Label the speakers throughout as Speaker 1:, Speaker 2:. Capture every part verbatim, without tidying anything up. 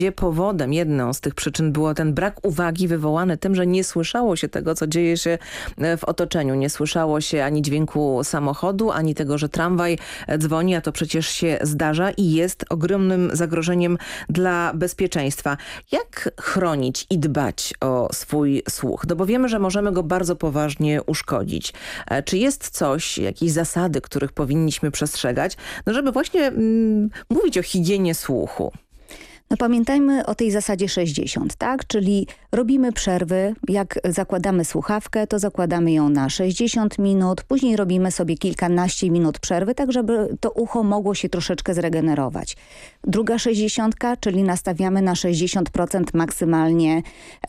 Speaker 1: Gdzie powodem, jedną z tych przyczyn było ten brak uwagi wywołany tym, że nie słyszało się tego, co dzieje się w otoczeniu. Nie słyszało się ani dźwięku samochodu, ani tego, że tramwaj dzwoni, a to przecież się zdarza i jest ogromnym zagrożeniem dla bezpieczeństwa. Jak chronić i dbać o swój słuch? No bo wiemy, że możemy go bardzo poważnie uszkodzić. Czy jest coś, jakieś zasady, których powinniśmy przestrzegać, no żeby właśnie mm, mówić o higienie słuchu?
Speaker 2: No pamiętajmy o tej zasadzie sześćdziesiąt, tak? Czyli robimy przerwy, jak zakładamy słuchawkę, to zakładamy ją na sześćdziesiąt minut, później robimy sobie kilkanaście minut przerwy, tak żeby to ucho mogło się troszeczkę zregenerować. Druga sześćdziesiątka, czyli nastawiamy na sześćdziesiąt procent maksymalnie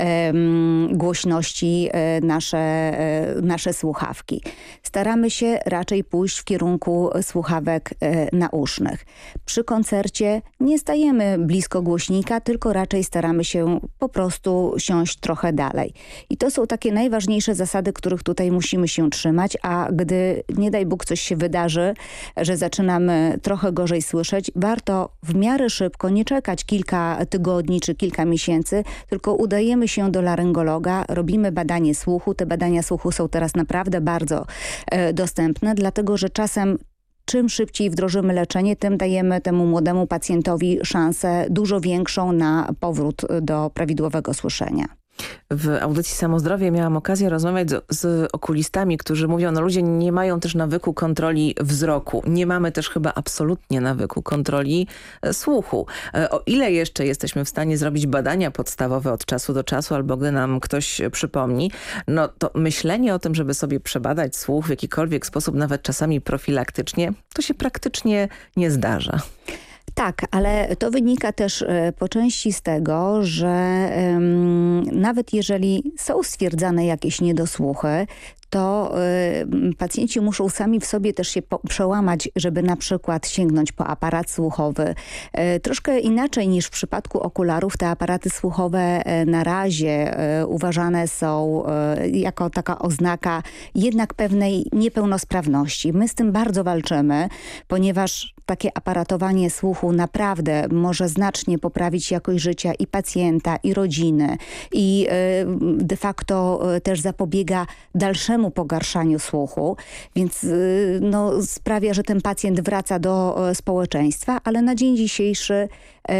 Speaker 2: em, głośności e, nasze, e, nasze słuchawki. Staramy się raczej pójść w kierunku słuchawek e, nausznych. Przy koncercie nie stajemy blisko głośnika, tylko raczej staramy się po prostu siąść trochę dalej. I to są takie najważniejsze zasady, których tutaj musimy się trzymać, a gdy nie daj Bóg coś się wydarzy, że zaczynamy trochę gorzej słyszeć, warto w miarę szybko, nie czekać kilka tygodni czy kilka miesięcy, tylko udajemy się do laryngologa, robimy badanie słuchu. Te badania słuchu są teraz naprawdę bardzo e, dostępne, dlatego że czasem czym szybciej wdrożymy leczenie, tym dajemy temu młodemu pacjentowi szansę dużo większą na powrót do prawidłowego słyszenia.
Speaker 1: W audycji Samozdrowie miałam okazję rozmawiać z, z okulistami, którzy mówią, no ludzie nie mają też nawyku kontroli wzroku. Nie mamy też chyba absolutnie nawyku kontroli e, słuchu. E, o ile jeszcze jesteśmy w stanie zrobić badania podstawowe od czasu do czasu, albo gdy nam ktoś przypomni, no to myślenie o tym, żeby sobie przebadać słuch w jakikolwiek sposób, nawet czasami profilaktycznie, to się praktycznie nie zdarza.
Speaker 2: Tak, ale to wynika też e, po części z tego, że em, nawet jeżeli są stwierdzane jakieś niedosłuchy, to y, pacjenci muszą sami w sobie też się po, przełamać, żeby na przykład sięgnąć po aparat słuchowy. Y, troszkę inaczej niż w przypadku okularów te aparaty słuchowe y, na razie y, uważane są y, jako taka oznaka jednak pewnej niepełnosprawności. My z tym bardzo walczymy, ponieważ takie aparatowanie słuchu naprawdę może znacznie poprawić jakość życia i pacjenta, i rodziny, i y, de facto y, też zapobiega dalszemu pogarszaniu słuchu, więc y, no, sprawia, że ten pacjent wraca do y, społeczeństwa, ale na dzień dzisiejszy y,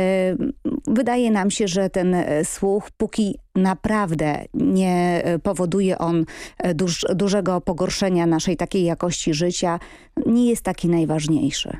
Speaker 2: wydaje nam się, że ten y, słuch, póki naprawdę nie powoduje on duż, dużego pogorszenia naszej takiej jakości życia, nie jest taki najważniejszy.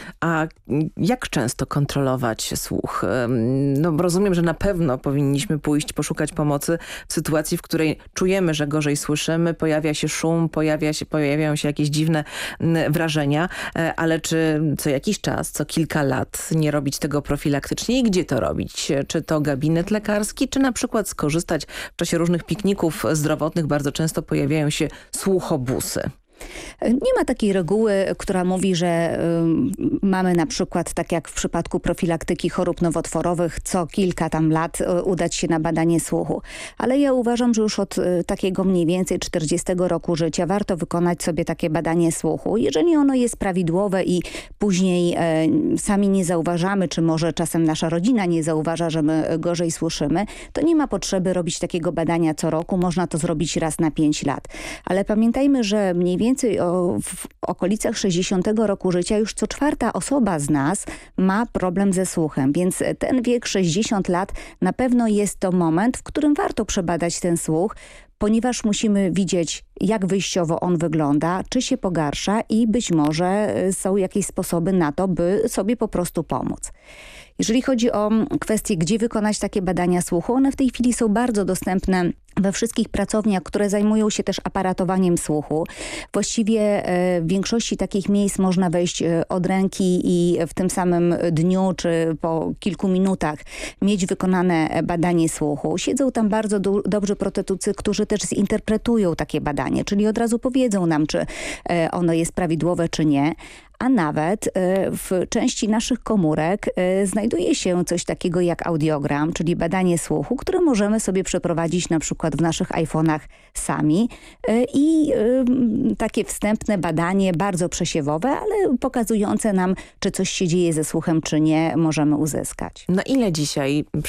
Speaker 1: A jak często kontrolować słuch? No, rozumiem, że na pewno powinniśmy pójść, poszukać pomocy w sytuacji, w której czujemy, że gorzej słyszymy, pojawia się szum, pojawia się, pojawiają się jakieś dziwne wrażenia, ale czy co jakiś czas, co kilka lat nie robić tego profilaktycznie i gdzie to robić? Czy to gabinet lekarski, czy na przykład skorzystać w czasie różnych pikników zdrowotnych? Bardzo często pojawiają się słuchobusy.
Speaker 2: Nie ma takiej reguły, która mówi, że y, mamy na przykład, tak jak w przypadku profilaktyki chorób nowotworowych, co kilka tam lat y, udać się na badanie słuchu. Ale ja uważam, że już od y, takiego mniej więcej czterdziestego roku życia warto wykonać sobie takie badanie słuchu. Jeżeli ono jest prawidłowe i później y, sami nie zauważamy, czy może czasem nasza rodzina nie zauważa, że my gorzej słyszymy, to nie ma potrzeby robić takiego badania co roku. Można to zrobić raz na pięć lat. Ale pamiętajmy, że mniej więcej Więcej o, w okolicach sześćdziesiątego roku życia już co czwarta osoba z nas ma problem ze słuchem, więc ten wiek sześćdziesiąt lat na pewno jest to moment, w którym warto przebadać ten słuch, ponieważ musimy widzieć, jak wyjściowo on wygląda, czy się pogarsza i być może są jakieś sposoby na to, by sobie po prostu pomóc. Jeżeli chodzi o kwestię, gdzie wykonać takie badania słuchu, one w tej chwili są bardzo dostępne we wszystkich pracowniach, które zajmują się też aparatowaniem słuchu. Właściwie w większości takich miejsc można wejść od ręki i w tym samym dniu czy po kilku minutach mieć wykonane badanie słuchu. Siedzą tam bardzo do, dobrzy protetycy, którzy też zinterpretują takie badanie, czyli od razu powiedzą nam, czy ono jest prawidłowe, czy nie. a nawet y, w części naszych komórek y, znajduje się coś takiego jak audiogram, czyli badanie słuchu, które możemy sobie przeprowadzić na przykład w naszych iPhone'ach sami y, i y, takie wstępne badanie, bardzo przesiewowe, ale pokazujące nam, czy coś się dzieje ze słuchem, czy nie, możemy uzyskać.
Speaker 1: Na ile dzisiaj